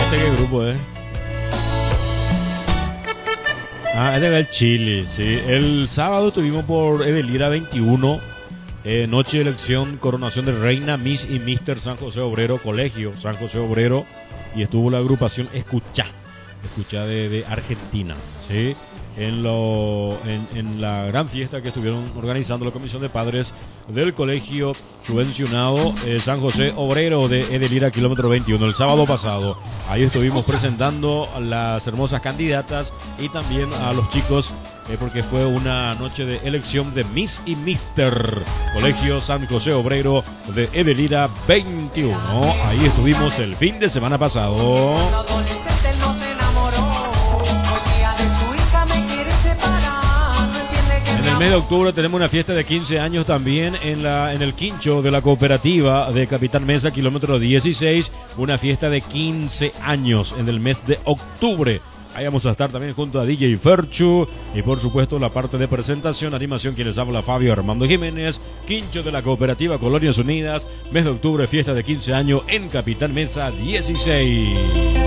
Fíjate qué grupo, este era el Chile, sí. El sábado tuvimos por Edelira 21, noche de elección, coronación de reina, Miss y Mister San José Obrero, colegio San José Obrero, y estuvo la agrupación Escuchá de Argentina, sí. En la gran fiesta que estuvieron organizando la Comisión de Padres del Colegio Subvencionado San José Obrero de Edelira, kilómetro 21, el sábado pasado. Ahí estuvimos presentando a las hermosas candidatas y también a los chicos, porque fue una noche de elección de Miss y Mister Colegio San José Obrero de Edelira 21. Ahí estuvimos el fin de semana pasado. En el mes de octubre tenemos una fiesta de 15 años también en el quincho de la cooperativa de Capitán Mesa, kilómetro 16, una fiesta de 15 años en el mes de octubre. Ahí vamos a estar también junto a DJ Ferchu y por supuesto la parte de presentación, animación, quienes habla Fabio Armando Jiménez, quincho de la cooperativa Colonias Unidas, mes de octubre, fiesta de 15 años en Capitán Mesa 16.